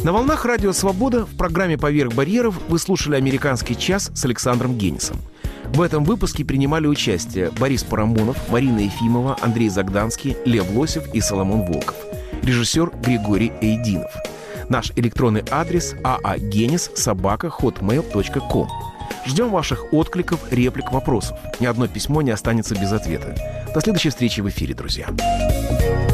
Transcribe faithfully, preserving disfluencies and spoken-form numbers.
На волнах Радио Свобода в программе «Поверх барьеров» вы слушали «Американский час» с Александром Генисом. В этом выпуске принимали участие Борис Парамонов, Марина Ефимова, Андрей Загданский, Лев Лосев и Соломон Волков. Режиссер Григорий Эйдинов. Наш электронный адрес aagenis собака хотмейл точка ком. Ждем ваших откликов, реплик, вопросов. Ни одно письмо не останется без ответа. До следующей встречи в эфире, друзья.